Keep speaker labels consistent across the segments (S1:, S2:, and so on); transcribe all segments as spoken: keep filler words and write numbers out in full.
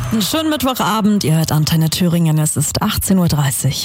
S1: Einen schönen Mittwochabend, ihr hört Antenne Thüringen, es ist achtzehn Uhr dreißig.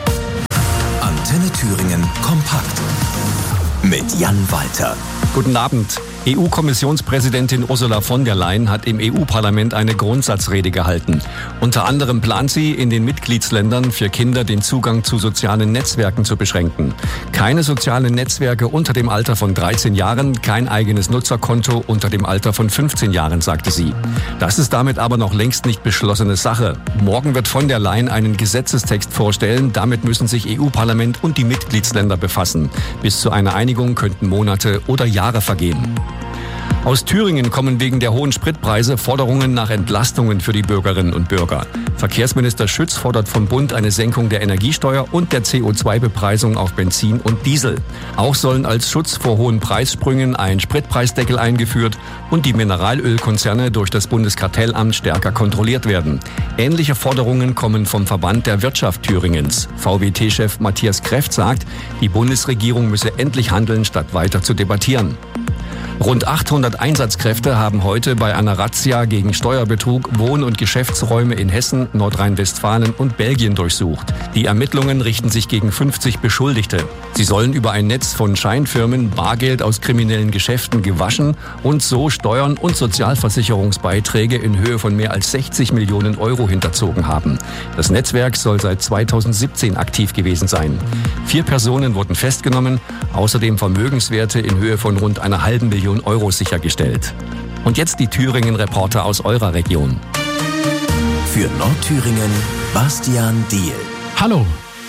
S2: Antenne Thüringen kompakt mit Jan Walter.
S3: Guten Abend. E U-Kommissionspräsidentin Ursula von der Leyen hat im E U-Parlament eine Grundsatzrede gehalten. Unter anderem plant sie, in den Mitgliedsländern für Kinder den Zugang zu sozialen Netzwerken zu beschränken. Keine sozialen Netzwerke unter dem Alter von dreizehn Jahren, kein eigenes Nutzerkonto unter dem Alter von fünfzehn Jahren, sagte sie. Das ist damit aber noch längst nicht beschlossene Sache. Morgen wird von der Leyen einen Gesetzestext vorstellen. Damit müssen sich E U-Parlament und die Mitgliedsländer befassen. Bis zu einer Einigung könnten Monate oder Jahre vergehen. Aus Thüringen kommen wegen der hohen Spritpreise Forderungen nach Entlastungen für die Bürgerinnen und Bürger. Verkehrsminister Schütz fordert vom Bund eine Senkung der Energiesteuer und der C O zwei Bepreisung auf Benzin und Diesel. Auch sollen als Schutz vor hohen Preissprüngen ein Spritpreisdeckel eingeführt und die Mineralölkonzerne durch das Bundeskartellamt stärker kontrolliert werden. Ähnliche Forderungen kommen vom Verband der Wirtschaft Thüringens. V W T-Chef Matthias Kreft sagt, die Bundesregierung müsse endlich handeln, statt weiter zu debattieren. Rund achthundert Einsatzkräfte haben heute bei einer Razzia gegen Steuerbetrug Wohn- und Geschäftsräume in Hessen, Nordrhein-Westfalen und Belgien durchsucht. Die Ermittlungen richten sich gegen fünfzig Beschuldigte. Sie sollen über ein Netz von Scheinfirmen Bargeld aus kriminellen Geschäften gewaschen und so Steuern und Sozialversicherungsbeiträge in Höhe von mehr als sechzig Millionen Euro hinterzogen haben. Das Netzwerk soll seit zweitausendsiebzehn aktiv gewesen sein. Vier Personen wurden festgenommen, außerdem Vermögenswerte in Höhe von rund einer halben Million Euro sichergestellt. Und jetzt die Thüringen-Reporter aus eurer Region.
S2: Für Nordthüringen Bastian Diehl.
S4: Hallo.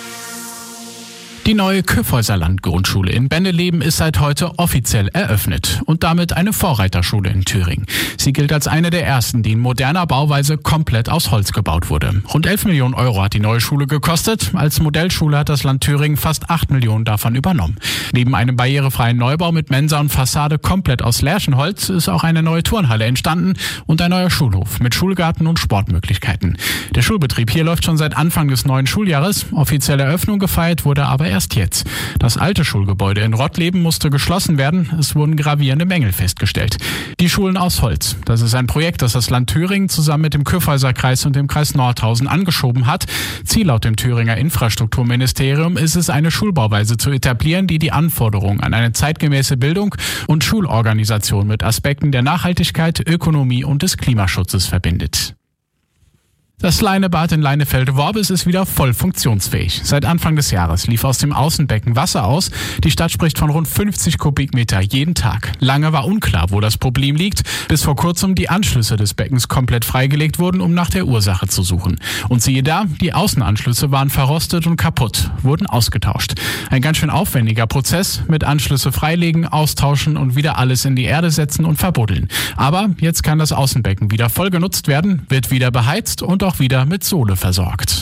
S4: Die neue Kyffhäuser-Land-Grundschule in Bendeleben ist seit heute offiziell eröffnet und damit eine Vorreiterschule in Thüringen. Sie gilt als eine der ersten, die in moderner Bauweise komplett aus Holz gebaut wurde. Rund elf Millionen Euro hat die neue Schule gekostet. Als Modellschule hat das Land Thüringen fast acht Millionen davon übernommen. Neben einem barrierefreien Neubau mit Mensa und Fassade komplett aus Lärchenholz ist auch eine neue Turnhalle entstanden und ein neuer Schulhof mit Schulgarten und Sportmöglichkeiten. Der Schulbetrieb hier läuft schon seit Anfang des neuen Schuljahres. Offizielle Eröffnung gefeiert wurde aber erst jetzt. Das alte Schulgebäude in Rottleben musste geschlossen werden. Es wurden gravierende Mängel festgestellt. Die Schulen aus Holz. Das ist ein Projekt, das das Land Thüringen zusammen mit dem Kyffhäuser-Kreis und dem Kreis Nordhausen angeschoben hat. Ziel laut dem Thüringer Infrastrukturministerium ist es, eine Schulbauweise zu etablieren, die die Anforderungen an eine zeitgemäße Bildung und Schulorganisation mit Aspekten der Nachhaltigkeit, Ökonomie und des Klimaschutzes verbindet. Das Leinebad in Leinefelde-Worbis ist wieder voll funktionsfähig. Seit Anfang des Jahres lief aus dem Außenbecken Wasser aus. Die Stadt spricht von rund fünfzig Kubikmeter jeden Tag. Lange war unklar, wo das Problem liegt, bis vor kurzem die Anschlüsse des Beckens komplett freigelegt wurden, um nach der Ursache zu suchen. Und siehe da, die Außenanschlüsse waren verrostet und kaputt, wurden ausgetauscht. Ein ganz schön aufwendiger Prozess mit Anschlüsse freilegen, austauschen und wieder alles in die Erde setzen und verbuddeln. Aber jetzt kann das Außenbecken wieder voll genutzt werden, wird wieder beheizt und auch wieder mit Sohle versorgt.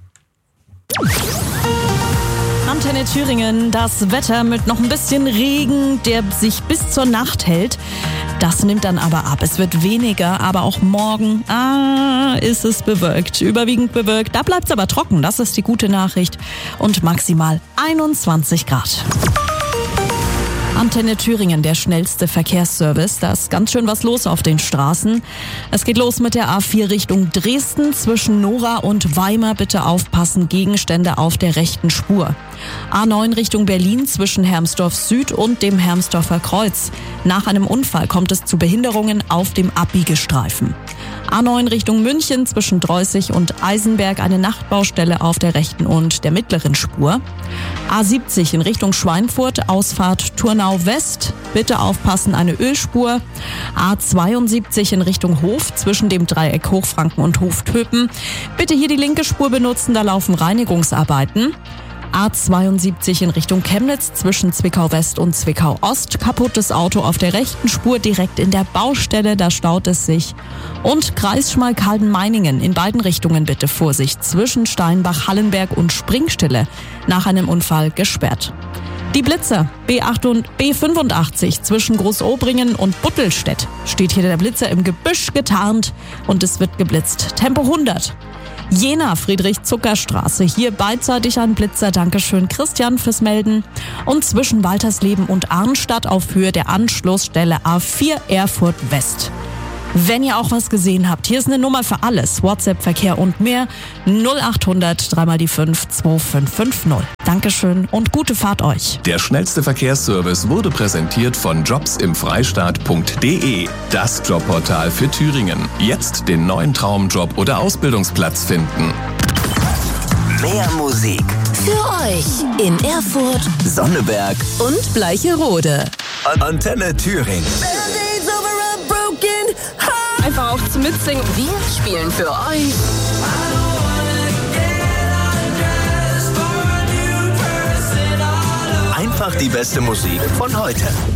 S1: Antenne Thüringen, das Wetter mit noch ein bisschen Regen, der sich bis zur Nacht hält. Das nimmt dann aber ab. Es wird weniger, aber auch morgen ah, ist es bewölkt. Überwiegend bewölkt. Da bleibt es aber trocken. Das ist die gute Nachricht. Und maximal einundzwanzig Grad. Antenne Thüringen, der schnellste Verkehrsservice. Da ist ganz schön was los auf den Straßen. Es geht los mit der A vier Richtung Dresden. Zwischen Nora und Weimar bitte aufpassen, Gegenstände auf der rechten Spur. A neun Richtung Berlin zwischen Hermsdorf Süd und dem Hermsdorfer Kreuz. Nach einem Unfall kommt es zu Behinderungen auf dem Abbiegestreifen. A neun Richtung München zwischen Dreußig und Eisenberg eine Nachtbaustelle auf der rechten und der mittleren Spur. A siebzig in Richtung Schweinfurt, Ausfahrt Turnau West. Bitte aufpassen, eine Ölspur. A zweiundsiebzig in Richtung Hof zwischen dem Dreieck Hochfranken und Hoftöpen. Bitte hier die linke Spur benutzen, da laufen Reinigungsarbeiten. A zweiundsiebzig in Richtung Chemnitz zwischen Zwickau West und Zwickau Ost. Kaputtes Auto auf der rechten Spur direkt in der Baustelle, da staut es sich. Und Kreis Schmalkalden-Meiningen in beiden Richtungen bitte Vorsicht. Zwischen Steinbach, Hallenberg und Springstille nach einem Unfall gesperrt. Die Blitzer, B fünfundachtzig zwischen Großobringen und Buttelstedt. Steht hier der Blitzer im Gebüsch getarnt und es wird geblitzt. Tempo hundert. Jena, Friedrich-Zucker-Straße. Hier beidseitig ein Blitzer. Dankeschön, Christian, fürs Melden. Und zwischen Waltersleben und Arnstadt auf Höhe der Anschlussstelle A vier Erfurt West. Wenn ihr auch was gesehen habt, hier ist eine Nummer für alles. WhatsApp, Verkehr und mehr. null achthundert, drei mal die fünf, zwei fünf fünf null. Dankeschön und gute Fahrt euch.
S2: Der schnellste Verkehrsservice wurde präsentiert von jobsimfreistaat punkt de. Das Jobportal für Thüringen. Jetzt den neuen Traumjob oder Ausbildungsplatz finden.
S5: Mehr Musik
S6: für euch in Erfurt,
S5: Sonneberg
S6: und Bleicherode.
S5: Antenne Thüringen.
S6: Einfach auch zum Mitsingen. Wir spielen für euch
S5: einfach die beste Musik von heute.